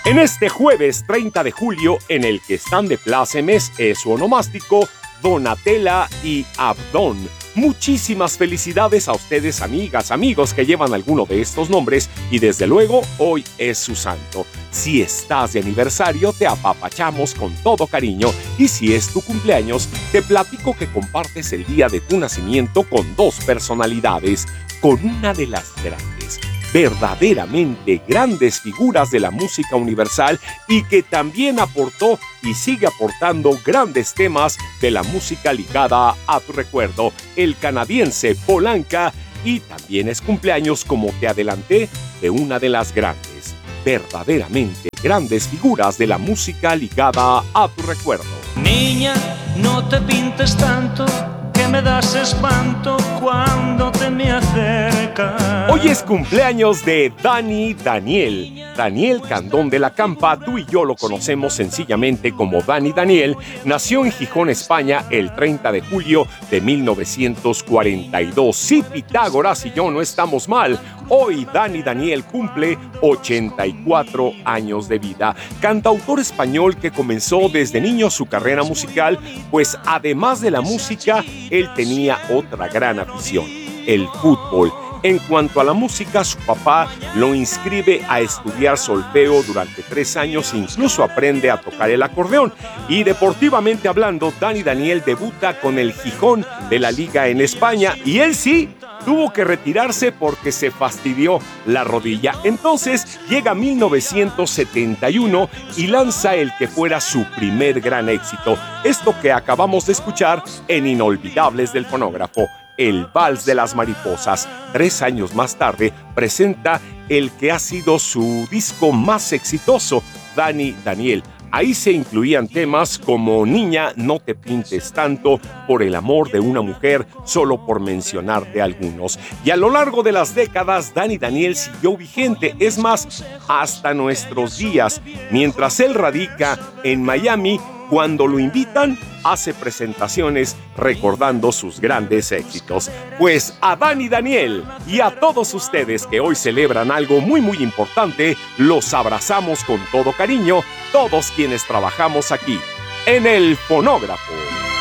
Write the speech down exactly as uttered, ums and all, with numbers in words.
En este jueves treinta de julio, en el que están de plácemes es su onomástico Donatella y Abdón. Muchísimas felicidades a ustedes, amigas, amigos que llevan alguno de estos nombres, y desde luego hoy es su santo. Si estás de aniversario, te apapachamos con todo cariño, y si es tu cumpleaños, te platico que compartes el día de tu nacimiento con dos personalidades, con una de las grandes, verdaderamente grandes figuras de la música universal, y que también aportó y sigue aportando grandes temas de la música ligada a tu recuerdo, el canadiense Polanca, y también es cumpleaños, como te adelanté, de una de las grandes, verdaderamente grandes figuras de la música ligada a tu recuerdo. Niña, no te pintes tanto, que me das espanto cuando te me acercas. Hoy es cumpleaños de Dani Daniel. Daniel Candón de la Campa, tú y yo lo conocemos sencillamente como Dani Daniel, nació en Gijón, España, el treinta de julio de mil novecientos cuarenta y dos. Sí, Pitágoras y yo no estamos mal. Hoy Dani Daniel cumple ochenta y cuatro años de vida. Cantautor español que comenzó desde niño su carrera musical, pues además de la música, él tenía otra gran afición, el fútbol. En cuanto a la música, su papá lo inscribe a estudiar solfeo durante tres años e incluso aprende a tocar el acordeón. Y deportivamente hablando, Dani Daniel debuta con el Gijón de la Liga en España, y él sí tuvo que retirarse porque se fastidió la rodilla. Entonces llega mil novecientos setenta y uno y lanza el que fuera su primer gran éxito, esto que acabamos de escuchar en Inolvidables del Fonógrafo, el Vals de las Mariposas. Tres años más tarde presenta el que ha sido su disco más exitoso, Dani Daniel. Ahí se incluían temas como Niña, no te pintes tanto, Por el amor de una mujer, solo por mencionarte algunos. Y a lo largo de las décadas, Dani Daniel siguió vigente, es más, hasta nuestros días. Mientras él radica en Miami, cuando lo invitan, hace presentaciones recordando sus grandes éxitos. Pues a Dani Daniel y a todos ustedes que hoy celebran algo muy muy importante, los abrazamos con todo cariño, todos quienes trabajamos aquí en el Fonógrafo.